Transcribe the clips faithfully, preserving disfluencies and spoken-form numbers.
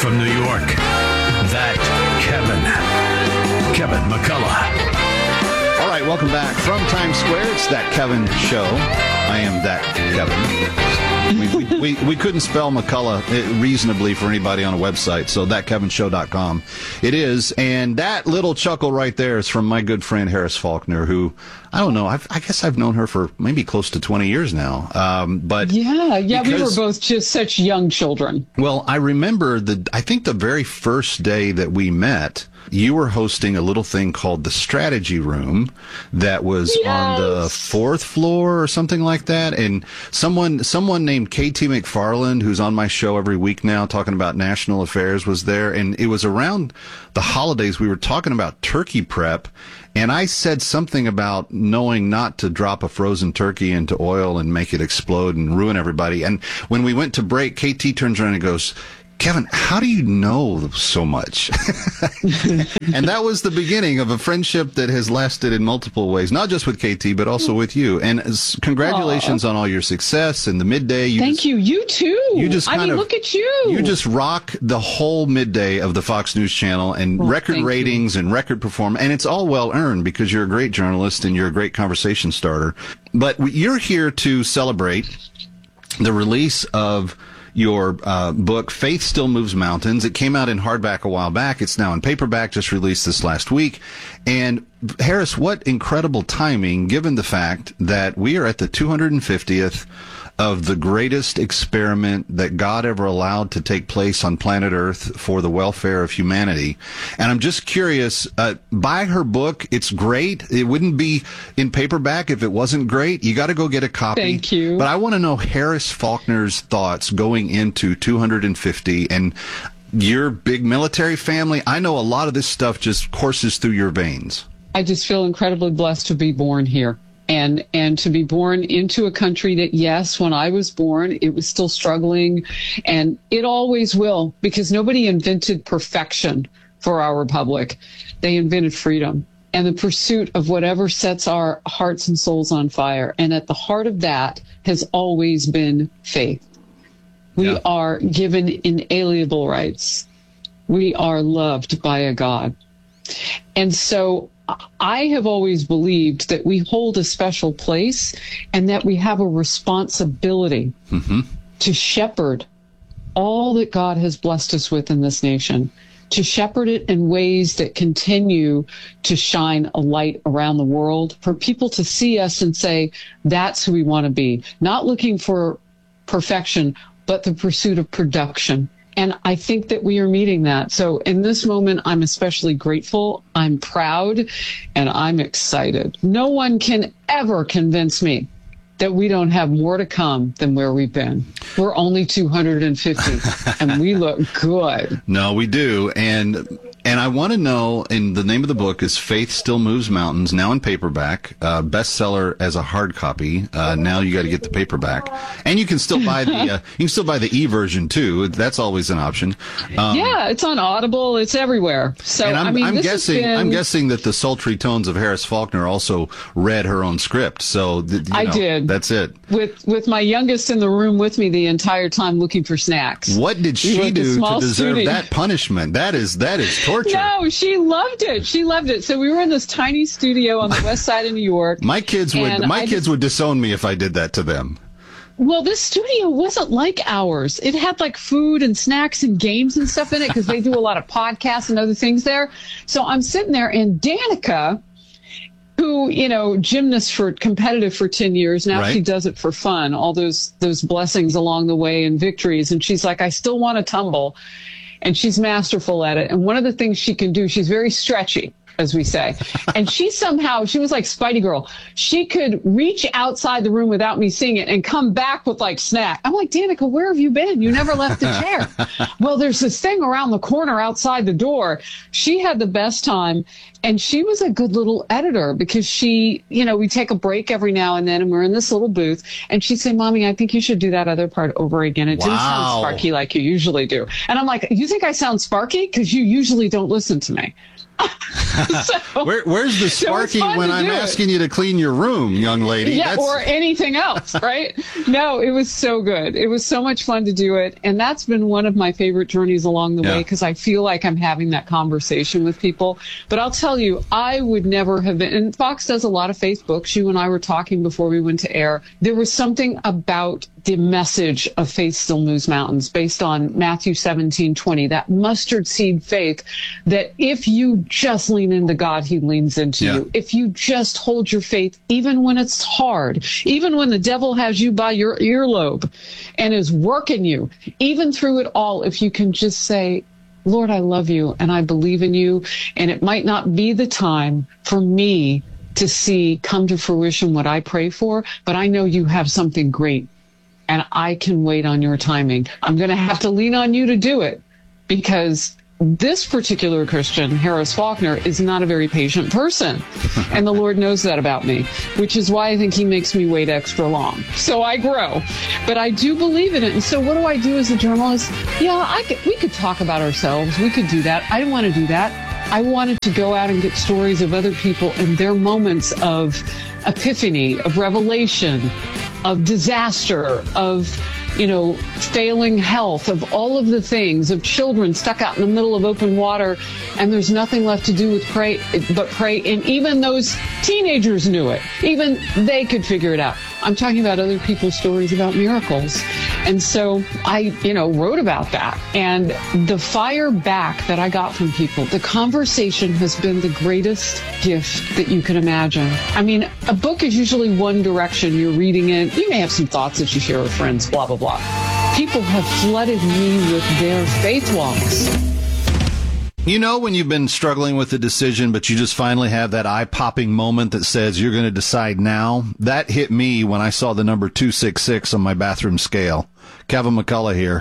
from New York, that Kevin, Kevin McCullough. All right, welcome back from Times Square. It's That Kevin Show. I am That Kevin. We, we, we, we couldn't spell McCullough reasonably for anybody on a website, so that kevin show dot com it is. And that little chuckle right there is from my good friend Harris Faulkner, who, I don't know, I've, I guess I've known her for maybe close to twenty years now. Um, but Yeah, yeah, because, we were both just such young children. Well, I remember, the I think the very first day that we met, you were hosting a little thing called the Strategy Room that was yes. on the fourth floor or something like that. And someone someone named K T McFarland, who's on my show every week now talking about national affairs, was there. And it was around the holidays. We were talking about turkey prep. And I said something about knowing not to drop a frozen turkey into oil and make it explode and ruin everybody. And when we went to break, K T turns around and goes, Kevin, how do you know so much? And that was the beginning of a friendship that has lasted in multiple ways, not just with K T, but also with you. And congratulations Aww. on all your success in the midday. You Thank just, you. You too. You just I mean, of, look at you. You just rock the whole midday of the Fox News Channel, and well, record ratings you. and record performance. And it's all well earned because you're a great journalist and you're a great conversation starter. But you're here to celebrate the release of your uh, book, Faith Still Moves Mountains. It came out in hardback a while back. It's now in paperback, just released this last week. And Harris, what incredible timing, given the fact that we are at the two hundred fiftieth of the greatest experiment that God ever allowed to take place on planet Earth for the welfare of humanity. And I'm just curious, uh, buy her book. It's great. It wouldn't be in paperback if it wasn't great. You got to go get a copy. Thank you. But I want to know Harris Faulkner's thoughts going into two hundred fifty and your big military family. I know a lot of this stuff just courses through your veins. I just feel incredibly blessed to be born here. And and to be born into a country that, yes, when I was born, it was still struggling, and it always will, because nobody invented perfection for our republic. They invented freedom and the pursuit of whatever sets our hearts and souls on fire. And at the heart of that has always been faith. We yeah. are given inalienable rights. We are loved by a God. And so I have always believed that we hold a special place and that we have a responsibility mm-hmm. to shepherd all that God has blessed us with in this nation, to shepherd it in ways that continue to shine a light around the world, for people to see us and say, that's who we want to be, not looking for perfection, but the pursuit of production. And I think that we are meeting that. So in this moment, I'm especially grateful, I'm proud, and I'm excited. No one can ever convince me that we don't have more to come than where we've been. We're only two hundred fifty, and we look good. No, we do. And and I want to know, and the name of the book is Faith Still Moves Mountains, now in paperback, uh, bestseller as a hard copy. Uh, now you got to get the paperback, and you can still buy the uh, you can still buy the e-version too. That's always an option. Um, yeah, it's on Audible. It's everywhere. So and I'm, I mean, I'm this guessing has been... I'm guessing that the sultry tones of Harris Faulkner also read her own script. So th- you I know, did. That's it. With with my youngest in the room with me the entire time looking for snacks. What did she do to deserve studio. that punishment? That is that is torture. No, she loved it. She loved it. So we were in this tiny studio on the west side of New York. My kids would my I kids just, would disown me if I did that to them. Well, this studio wasn't like ours. It had like food and snacks and games and stuff in it because they do a lot of podcasts and other things there. So I'm sitting there, and Danica, who, you know, gymnast for competitive for ten years. Now right. she does it for fun, all those those blessings along the way and victories. And she's like, I still want to tumble. And she's masterful at it. And one of the things she can do, she's very stretchy, as we say. And she somehow, she was like Spidey Girl. She could reach outside the room without me seeing it and come back with like snack. I'm like, Danica, where have you been? You never left the chair. Well, there's this thing around the corner outside the door. She had the best time. And she was a good little editor because she, you know, we take a break every now and then and we're in this little booth. And she'd say, Mommy, I think you should do that other part over again. It wow. didn't sound sparky like you usually do. And I'm like, you think I sound sparky? Because you usually don't listen to me. so, Where, where's the Sparky so when I'm it. asking you to clean your room, young lady? Yeah, that's... or anything else, right? No, it was so good. It was so much fun to do it. And that's been one of my favorite journeys along the yeah. way because I feel like I'm having that conversation with people. But I'll tell you, I would never have been, and Fox does a lot of Facebooks. You and I were talking before we went to air. There was something about the message of Faith Still Moves Mountains based on Matthew seventeen twenty, that mustard seed faith that if you just lean into God, he leans into yeah. you. If you just hold your faith, even when it's hard, even when the devil has you by your earlobe and is working you, even through it all, if you can just say, Lord, I love you and I believe in you. And it might not be the time for me to see come to fruition what I pray for, but I know you have something great. And I can wait on your timing. I'm going to have to lean on you to do it because this particular Christian, Harris Faulkner, is not a very patient person. And the Lord knows that about me, which is why I think he makes me wait extra long. So I grow. But I do believe in it. And so what do I do as a journalist? Yeah, I could, we could talk about ourselves. We could do that. I didn't want to do that. I wanted to go out and get stories of other people and their moments of epiphany, of revelation, of disaster, of, you know, failing health, of all of the things, of children stuck out in the middle of open water, and there's nothing left to do with pray but pray. And even those teenagers knew it. Even they could figure it out. I'm talking about other people's stories about miracles. And so I, you know, wrote about that. And the fire back that I got from people, the conversation has been the greatest gift that you can imagine. I mean, a book is usually one direction. You're reading it. You may have some thoughts that you share with friends, blah, blah, blah. People have flooded me with their faith walks. You know when you've been struggling with a decision, but you just finally have that eye-popping moment that says you're going to decide now? That hit me when I saw the number two six six on my bathroom scale. Kevin McCullough here.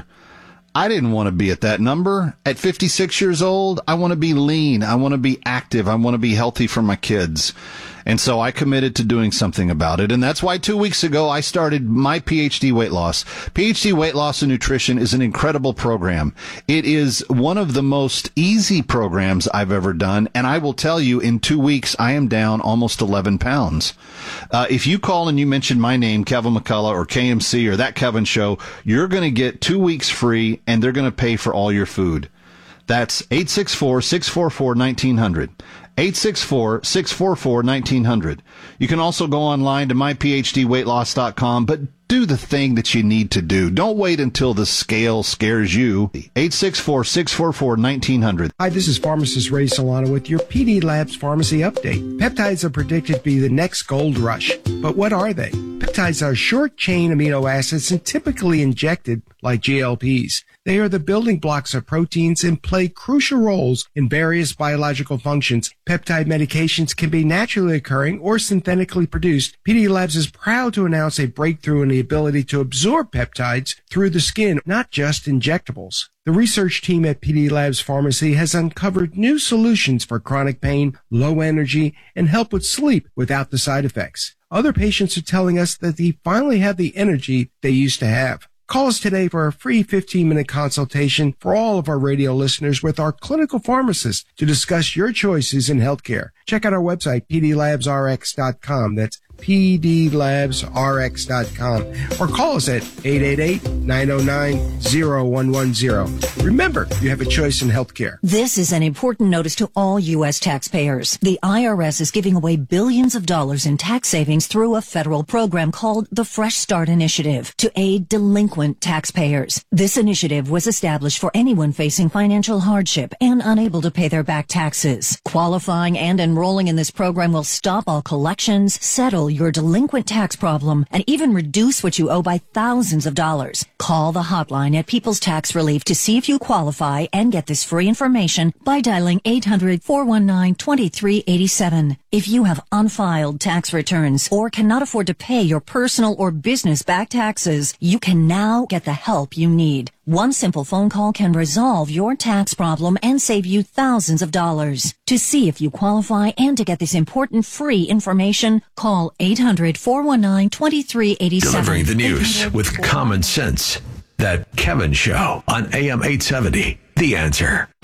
I didn't want to be at that number. At fifty-six years old, I want to be lean. I want to be active. I want to be healthy for my kids. And so I committed to doing something about it. And that's why two weeks ago I started my P H D Weight Loss. P H D Weight Loss and Nutrition is an incredible program. It is one of the most easy programs I've ever done. And I will tell you, in two weeks, I am down almost eleven pounds. Uh, if you call and you mention my name, Kevin McCullough or K M C or That Kevin Show, you're going to get two weeks free and they're going to pay for all your food. That's eight six four, six four four, one nine zero zero. eight six four, six four four, one nine zero zero. You can also go online to my p h d weight loss dot com, but do the thing that you need to do. Don't wait until the scale scares you. eight six four, six four four, one nine zero zero. Hi, this is pharmacist Ray Solano with your P D Labs Pharmacy Update. Peptides are predicted to be the next gold rush. But what are they? Peptides are short-chain amino acids and typically injected like G L Ps. They are the building blocks of proteins and play crucial roles in various biological functions. Peptide medications can be naturally occurring or synthetically produced. P D Labs is proud to announce a breakthrough in the ability to absorb peptides through the skin, not just injectables. The research team at P D Labs Pharmacy has uncovered new solutions for chronic pain, low energy, and help with sleep without the side effects. Other patients are telling us that they finally have the energy they used to have. Call us today for a free fifteen-minute consultation for all of our radio listeners with our clinical pharmacist to discuss your choices in healthcare. Check out our website, p d labs r x dot com. That's p d labs r x dot com. Or call us at eight eight eight, nine oh nine, oh one one oh. Remember, you have a choice in healthcare. This is an important notice to all U S taxpayers. The I R S is giving away billions of dollars in tax savings through a federal program called the Fresh Start Initiative to aid delinquent taxpayers. This initiative was established for anyone facing financial hardship and unable to pay their back taxes. Qualifying and enrolling in this program will stop all collections, settle your delinquent tax problem, and even reduce what you owe by thousands of dollars. Call the hotline at People's Tax Relief to see if you qualify and get this free information by dialing eight hundred, four one nine, two three eight seven. If you have unfiled tax returns or cannot afford to pay your personal or business back taxes, you can now get the help you need. One simple phone call can resolve your tax problem and save you thousands of dollars. To see if you qualify and to get this important free information, call eight hundred, four one nine, two three eight seven. Delivering the news with common sense. That Kevin Show on A M eight seventy. The Answer.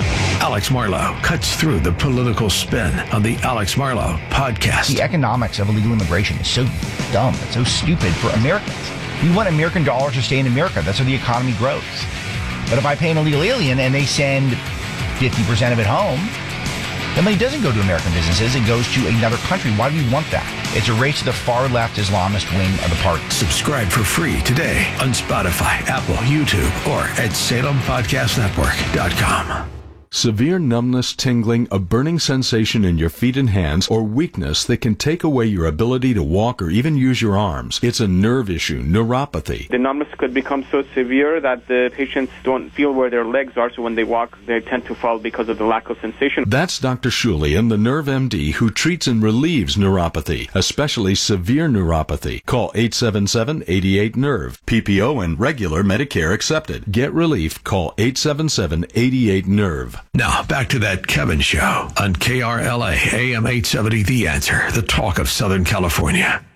Alex Marlow cuts through the political spin on the Alex Marlow Podcast. The economics of illegal immigration is so dumb. It's so stupid for Americans. We want American dollars to stay in America. That's how the economy grows. But if I pay an illegal alien and they send fifty percent of it home, the money doesn't go to American businesses. It goes to another country. Why do we want that? It's a race to the far left Islamist wing of the party. Subscribe for free today on Spotify, Apple, YouTube, or at Salem Podcast Network dot com. Severe numbness, tingling, a burning sensation in your feet and hands, or weakness that can take away your ability to walk or even use your arms. It's a nerve issue, neuropathy. The numbness could become so severe that the patients don't feel where their legs are, so when they walk, they tend to fall because of the lack of sensation. That's Doctor Shulian, the Nerve M D, who treats and relieves neuropathy, especially severe neuropathy. Call eight seven seven, eight eight, nerve. P P O and regular Medicare accepted. Get relief. Call eight seven seven, eight eight, nerve. Now, back to that Kevin Show on K R L A, A M eight seventy, The Answer, the talk of Southern California.